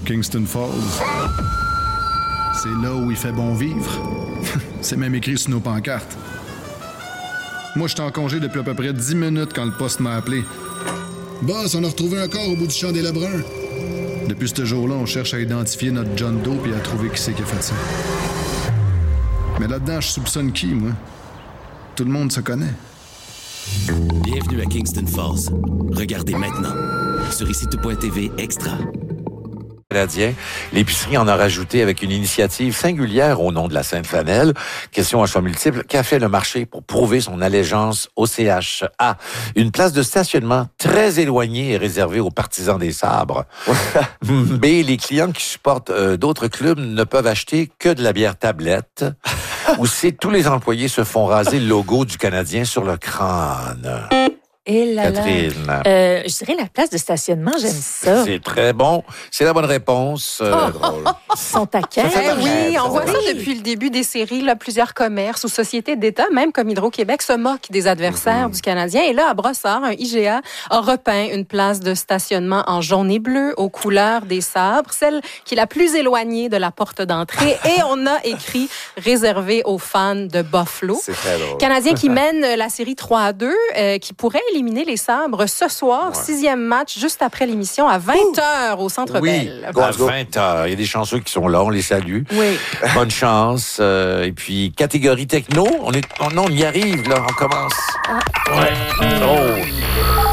Kingston Falls. C'est là où il fait bon vivre. C'est même écrit sur nos pancartes. Moi, j'étais en congé depuis à peu près 10 minutes quand le poste m'a appelé. Boss, on a retrouvé un corps au bout du champ des Lebrun. Depuis ce jour-là, on cherche à identifier notre John Doe et à trouver qui c'est qui a fait ça. Mais là-dedans, je soupçonne qui, moi? Tout le monde se connaît. Bienvenue à Kingston Falls. Regardez maintenant sur ICITO.tv Extra. Canadien. L'épicerie en a rajouté avec une initiative singulière au nom de la Sainte-Flanelle. Question à choix multiples. Qu'a fait le marché pour prouver son allégeance au CH? A. Une place de stationnement très éloignée et réservée aux partisans des sabres. B. Les clients qui supportent d'autres clubs ne peuvent acheter que de la bière tablette. Ou C. Tous les employés se font raser le logo du Canadien sur le crâne. Et là, Catherine. je dirais la place de stationnement, j'aime ça. C'est très bon. C'est la bonne réponse. Drôle. Ils sont taquins. Ça fait Oui, on voit ça Oui. depuis le début des séries. Là, plusieurs commerces ou sociétés d'État, même comme Hydro-Québec, se moquent des adversaires du Canadien. Et là, à Brossard, un IGA a repeint une place de stationnement en jaune et bleu aux couleurs des sabres, celle qui est la plus éloignée de la porte d'entrée. Et on a écrit « Réservé aux fans de Buffalo ». C'est très drôle. Canadien qui mène la série 3-2, qui pourrait éliminer les sabres ce soir, 6e match, juste après l'émission, à 20h au Centre Oui, Bell. à 20h. Il y a des chanceux qui sont là, on les salue. Oui. Bonne chance. Et puis, catégorie techno, on y arrive, là, on commence. Ouais. Oh.